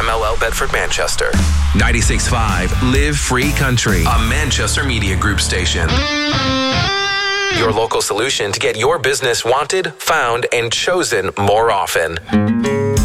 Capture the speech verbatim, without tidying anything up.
M L L Bedford, Manchester. ninety-six point five Live Free Country, A Manchester Media Group station. Your local solution to get your business wanted, found, and chosen more often.